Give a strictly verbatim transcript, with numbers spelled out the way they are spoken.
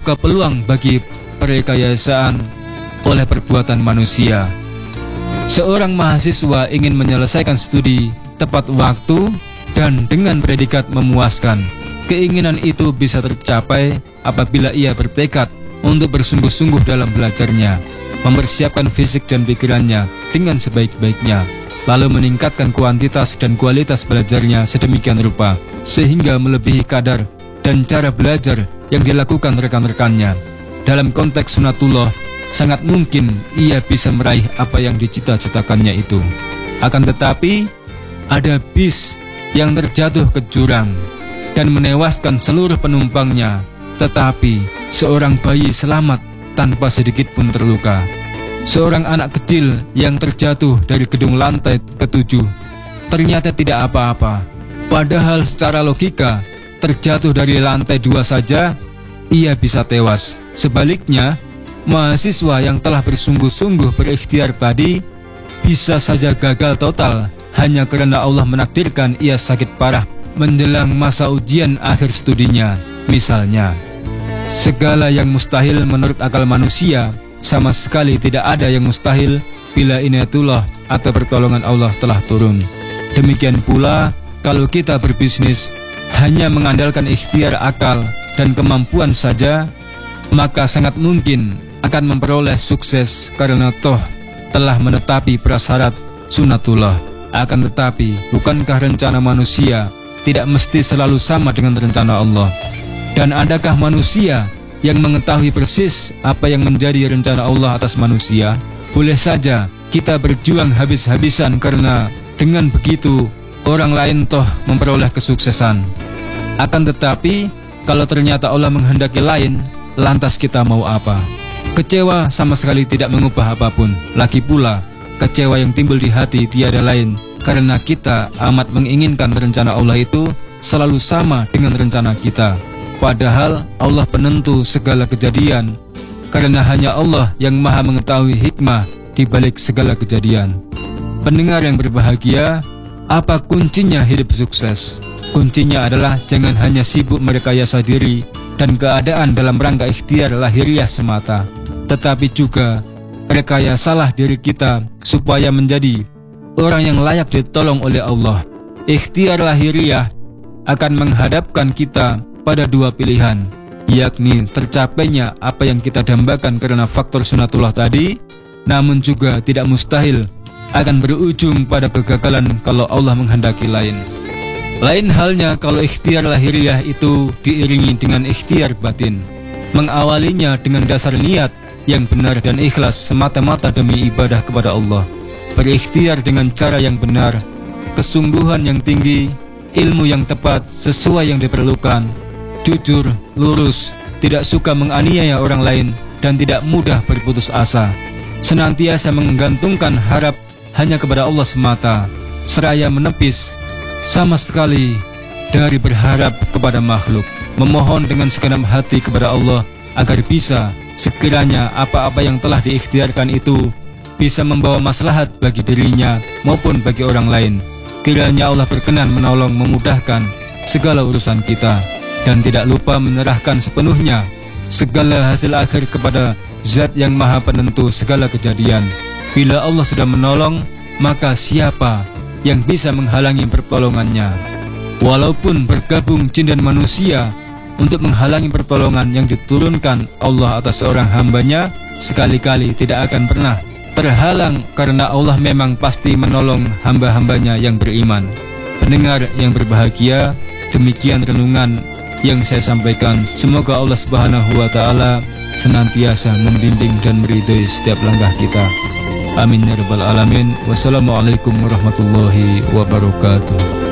membuka peluang bagi perekayasaan oleh perbuatan manusia. Seorang mahasiswa ingin menyelesaikan studi tepat waktu dan dengan predikat memuaskan. Keinginan itu bisa tercapai apabila ia bertekad untuk bersungguh-sungguh dalam belajarnya, mempersiapkan fisik dan pikirannya dengan sebaik-baiknya, lalu meningkatkan kuantitas dan kualitas belajarnya sedemikian rupa sehingga melebihi kadar dan cara belajar yang dilakukan rekan-rekannya. Dalam konteks sunatullah, sangat mungkin ia bisa meraih apa yang dicita-citakannya itu. Akan tetapi, ada bis yang terjatuh ke jurang dan menewaskan seluruh penumpangnya, tetapi seorang bayi selamat tanpa sedikit pun terluka. Seorang anak kecil yang terjatuh dari gedung lantai ketujuh ternyata tidak apa-apa, padahal secara logika terjatuh dari lantai dua saja ia bisa tewas. Sebaliknya, mahasiswa yang telah bersungguh-sungguh berikhtiar tadi bisa saja gagal total hanya karena Allah menakdirkan ia sakit parah menjelang masa ujian akhir studinya. Misalnya, segala yang mustahil menurut akal manusia, sama sekali tidak ada yang mustahil bila inayatullah atau pertolongan Allah telah turun. Demikian pula kalau kita berbisnis hanya mengandalkan ikhtiar akal dan kemampuan saja, maka sangat mungkin akan memperoleh sukses karena toh telah menetapi prasyarat sunatullah. Akan tetapi, bukankah rencana manusia tidak mesti selalu sama dengan rencana Allah? Dan adakah manusia yang mengetahui persis apa yang menjadi rencana Allah atas manusia? Boleh saja kita berjuang habis-habisan karena dengan begitu orang lain toh memperoleh kesuksesan. Akan tetapi, kalau ternyata Allah menghendaki lain, lantas kita mau apa? Kecewa sama sekali tidak mengubah apapun. Lagi pula, kecewa yang timbul di hati tiada lain karena kita amat menginginkan rencana Allah itu selalu sama dengan rencana kita. Padahal Allah penentu segala kejadian, karena hanya Allah yang maha mengetahui hikmah di balik segala kejadian. Pendengar yang berbahagia, apa kuncinya hidup sukses? Kuncinya adalah jangan hanya sibuk merekayasa diri dan keadaan dalam rangka ikhtiar lahiriah semata, tetapi juga rekayasalah diri kita supaya menjadi orang yang layak ditolong oleh Allah. Ikhtiar lahiriah akan menghadapkan kita pada dua pilihan, yakni tercapainya apa yang kita dambakan karena faktor sunatullah tadi, namun juga tidak mustahil akan berujung pada kegagalan kalau Allah menghendaki lain. Lain halnya kalau ikhtiar lahiriah itu diiringi dengan ikhtiar batin, mengawalinya dengan dasar niat yang benar dan ikhlas semata-mata demi ibadah kepada Allah, berikhtiar dengan cara yang benar, kesungguhan yang tinggi, ilmu yang tepat sesuai yang diperlukan, jujur, lurus, tidak suka menganiaya orang lain, dan tidak mudah berputus asa, senantiasa menggantungkan harap hanya kepada Allah semata, seraya menepis sama sekali dari berharap kepada makhluk, memohon dengan segenap hati kepada Allah agar bisa sekiranya apa-apa yang telah diikhtiarkan itu bisa membawa maslahat bagi dirinya maupun bagi orang lain. Kiranya Allah berkenan menolong memudahkan segala urusan kita dan tidak lupa menyerahkan sepenuhnya segala hasil akhir kepada Zat yang maha penentu segala kejadian. Bila Allah sudah menolong, maka siapa yang bisa menghalangi pertolongannya? Walaupun bergabung jin dan manusia untuk menghalangi pertolongan yang diturunkan Allah atas seorang hambanya, sekali-kali tidak akan pernah terhalang karena Allah memang pasti menolong hamba-hambanya yang beriman. Pendengar yang berbahagia, demikian renungan yang saya sampaikan. Semoga Allah Subhanahu wa Ta'ala senantiasa membimbing dan meridhoi setiap langkah kita. Amin ya rabbal alamin. Wassalamualaikum warahmatullahi wabarakatuh.